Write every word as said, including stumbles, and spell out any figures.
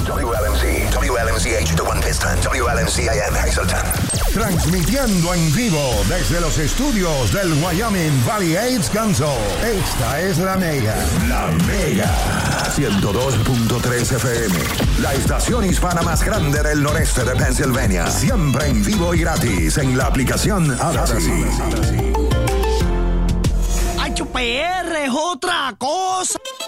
W L M C, W L M C H, The One Piston, W L M C A M, Hazleton. Transmitiendo en vivo desde los estudios del Wyoming Valley Aids Council. Esta es la Mega. La Mega. ciento dos punto tres F M. La estación hispana más grande del noreste de Pennsylvania. Siempre en vivo y gratis en la aplicación Odyssey. H P R es otra cosa.